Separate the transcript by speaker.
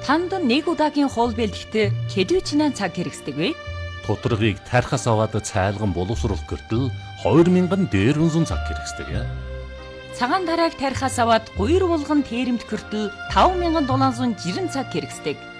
Speaker 1: Танд нэг удаагийн хоол бэлтгэхдээ хэдвчнээ цаг хэрэгсдэг вэ?
Speaker 2: Тодорхойлыг тархаас аваад цайлган боловсруулах гэртэл 2000 дээрвэн зуун цаг хэрэгсдэг.
Speaker 1: Цагаан тарааг тархаас аваад гуйр булган тэрэмт гэртэл 5760 цаг хэрэгсдэг.